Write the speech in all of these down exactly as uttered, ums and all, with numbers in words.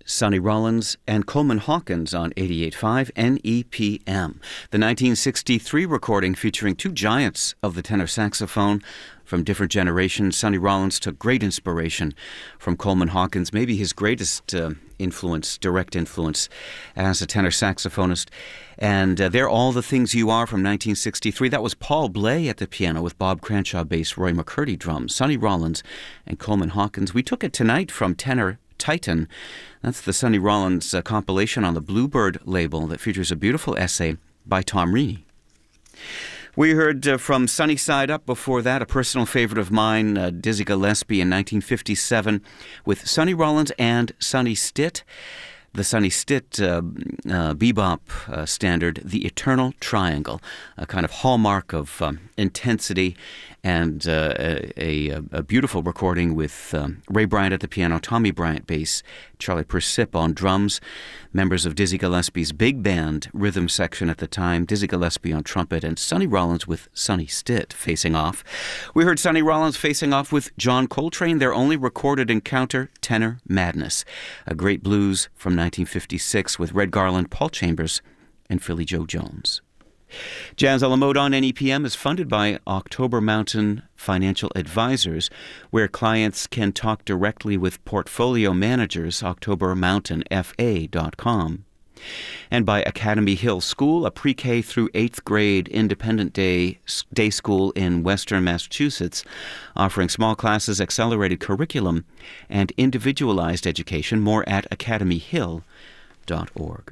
Sonny Rollins and Coleman Hawkins on eighty-eight point five N E P M. The nineteen sixty-three recording featuring two giants of the tenor saxophone from different generations. Sonny Rollins took great inspiration from Coleman Hawkins, maybe his greatest uh, influence, direct influence as a tenor saxophonist. And uh, they're All the Things You Are from nineteen sixty-three. That was Paul Bley at the piano with Bob Cranshaw bass, Roy McCurdy drums, Sonny Rollins and Coleman Hawkins. We took it tonight from tenor Titan. That's the Sonny Rollins uh, compilation on the Bluebird label that features a beautiful essay by Tom Reaney. We heard uh, from Sunny Side Up before that, a personal favorite of mine, uh, Dizzy Gillespie in nineteen fifty-seven with Sonny Rollins and Sonny Stitt. The Sonny Stitt uh, uh, bebop uh, standard, The Eternal Triangle, a kind of hallmark of um, intensity, and uh, a, a, a beautiful recording with um, Ray Bryant at the piano, Tommy Bryant bass, Charlie Persip on drums, members of Dizzy Gillespie's big band rhythm section at the time, Dizzy Gillespie on trumpet, and Sonny Rollins with Sonny Stitt facing off. We heard Sonny Rollins facing off with John Coltrane, their only recorded encounter, Tenor Madness, a great blues from nineteen fifty-six with Red Garland, Paul Chambers, and Philly Joe Jones. Jazz a la Mode on N E P M is funded by October Mountain Financial Advisors, where clients can talk directly with portfolio managers, october mountain f a dot com. And by Academy Hill School, a pre-K through eighth grade independent day, day school in Western Massachusetts, offering small classes, accelerated curriculum, and individualized education. More at academy hill dot org.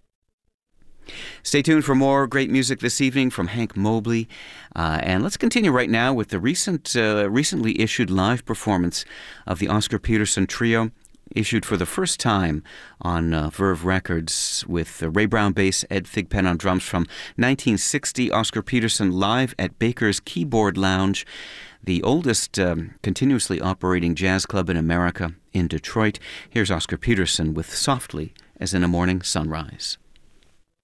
Stay tuned for more great music this evening from Hank Mobley. Uh, and let's continue right now with the recent, uh, recently issued live performance of the Oscar Peterson Trio, issued for the first time on uh, Verve Records with uh, Ray Brown bass, Ed Thigpen on drums from nineteen sixty. Oscar Peterson live at Baker's Keyboard Lounge, the oldest um, continuously operating jazz club in America in Detroit. Here's Oscar Peterson with Softly as in a Morning Sunrise.